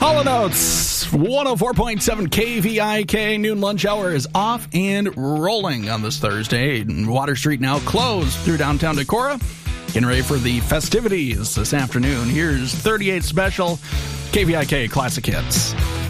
Hall & Oates, 104.7 KVIK. Noon lunch hour is off and rolling on this Thursday. Water Street now closed through downtown Decorah. Getting ready for the festivities this afternoon. Here's 38 Special KVIK Classic Hits.